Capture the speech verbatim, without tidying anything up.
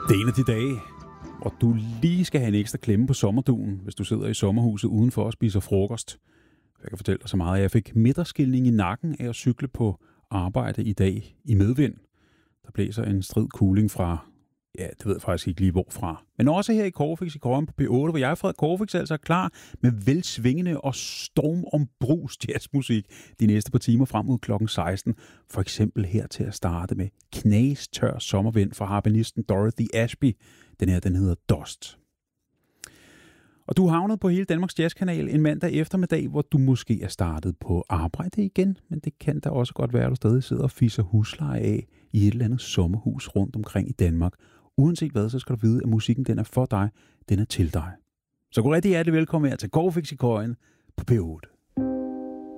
Det er en af de dage, hvor du lige skal have en ekstra klemme på sommerduen, hvis du sidder i sommerhuset udenfor og spiser frokost. Jeg kan fortælle dig så meget, at jeg fik midterskilning i nakken af at cykle på arbejde i dag i medvind. Der blæser en strid kuling fra, ja, det ved jeg faktisk ikke lige hvorfra. Men også her i Corfix i Koren på P otte, hvor jeg, Frederik Corfix, altså er klar med velsvingende og stormombrus jazzmusik de næste par timer frem mod klokken seksten. For eksempel her til at starte med knastør sommervind fra harpenisten Dorothy Ashby. Den her, den hedder Dust. Og du er havnet på hele Danmarks Jazzkanal en mandag eftermiddag, hvor du måske er startet på arbejde igen, men det kan da også godt være, at du stadig sidder og fisser husleje af i et eller andet sommerhus rundt omkring i Danmark. Uanset hvad, så skal du vide, at musikken den er for dig, den er til dig. Så god rigtig hjertelig velkommen her til Corfix i Koren på P otte.